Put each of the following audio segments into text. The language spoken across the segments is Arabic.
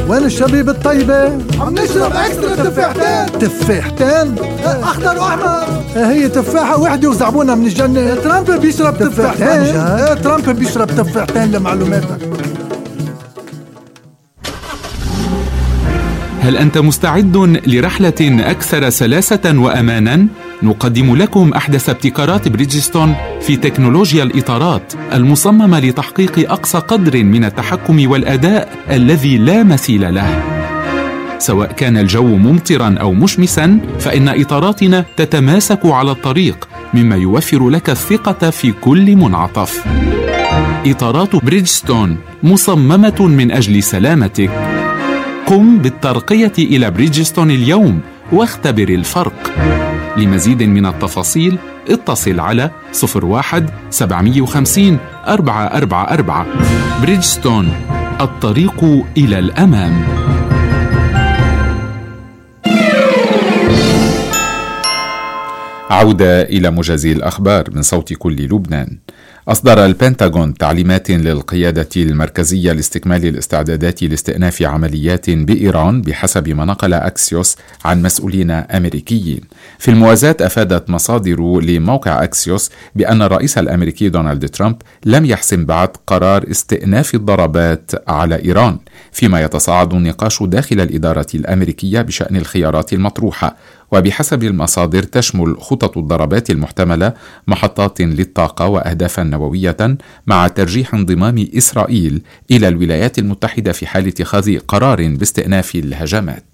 وين الشبيب الطيبة؟ عم نشرب اكسترا تفاحتين. تفاحتين؟ اخضر واحمر. هي تفاحة وحدة وزعبونها من الجنة. ترامب بيشرب تفاحتين. ترامب بيشرب تفاحتين لمعلوماتك. هل أنت مستعد لرحلة أكثر سلاسة وأماناً؟ نقدم لكم أحدث ابتكارات بريدجستون في تكنولوجيا الإطارات المصممة لتحقيق أقصى قدر من التحكم والأداء الذي لا مثيل له. سواء كان الجو ممطراً أو مشمساً، فإن إطاراتنا تتماسك على الطريق، مما يوفر لك الثقة في كل منعطف. إطارات بريدجستون مصممة من أجل سلامتك. قم بالترقية إلى بريدجستون اليوم واختبر الفرق. لمزيد من التفاصيل اتصل على 01-750-444. بريدجستون، الطريق إلى الأمام. عودة إلى موجز الأخبار من صوت كل لبنان. أصدر البنتاغون تعليمات للقيادة المركزية لاستكمال الاستعدادات لاستئناف عمليات بإيران بحسب ما نقل أكسيوس عن مسؤولين أمريكيين. في الموازاة، أفادت مصادر لموقع أكسيوس بأن الرئيس الأمريكي دونالد ترامب لم يحسم بعد قرار استئناف الضربات على إيران، فيما يتصاعد النقاش داخل الإدارة الأمريكية بشأن الخيارات المطروحة. وبحسب المصادر تشمل خطط الضربات المحتملة محطات للطاقة وأهدافا نووية، مع ترجيح انضمام إسرائيل إلى الولايات المتحدة في حال اتخاذ قرار باستئناف الهجمات.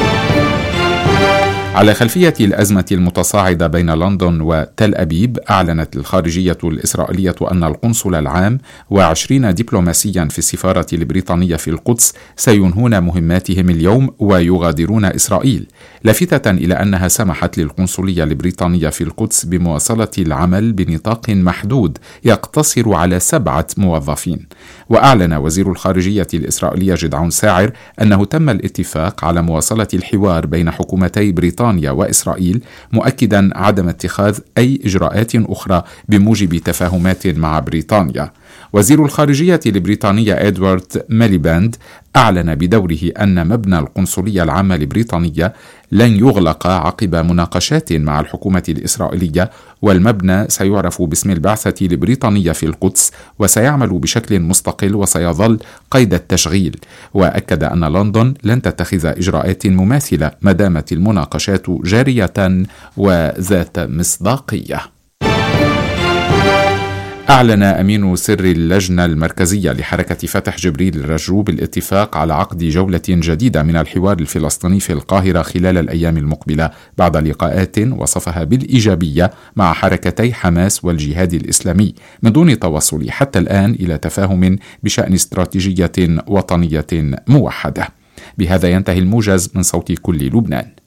على خلفية الأزمة المتصاعدة بين لندن وتل أبيب، أعلنت الخارجية الإسرائيلية أن القنصل العام و20 دبلوماسيا في السفارة البريطانية في القدس سينهون مهماتهم اليوم ويغادرون إسرائيل، لافتة إلى أنها سمحت للقنصلية البريطانية في القدس بمواصلة العمل بنطاق محدود يقتصر على 7 موظفين. وأعلن وزير الخارجية الإسرائيلية جدعون ساعر أنه تم الاتفاق على مواصلة الحوار بين حكومتي بريطانيا وإسرائيل، مؤكدا عدم اتخاذ أي إجراءات أخرى بموجب تفاهمات مع بريطانيا. وزير الخارجية البريطانية إدوارد ميليباند أعلن بدوره أن مبنى القنصلية العامة البريطانية لن يغلق عقب مناقشات مع الحكومة الإسرائيلية، والمبنى سيعرف باسم البعثة البريطانية في القدس وسيعمل بشكل مستقل وسيظل قيد التشغيل. وأكد أن لندن لن تتخذ إجراءات مماثلة ما دامت المناقشات جارية وذات مصداقية. أعلن أمين سر اللجنة المركزية لحركة فتح جبريل الرجو بالاتفاق على عقد جولة جديدة من الحوار الفلسطيني في القاهرة خلال الأيام المقبلة، بعد لقاءات وصفها بالإيجابية مع حركتي حماس والجهاد الإسلامي، من دون توصل حتى الآن إلى تفاهم بشأن استراتيجية وطنية موحدة. بهذا ينتهي الموجز من صوت كل لبنان.